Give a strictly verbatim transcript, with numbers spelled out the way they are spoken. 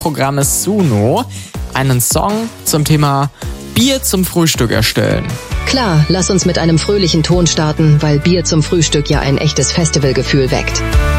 Programmes Suno einen Song zum Thema Bier zum Frühstück erstellen. Klar, lass uns mit einem fröhlichen Ton starten, weil Bier zum Frühstück ja ein echtes Festivalgefühl weckt.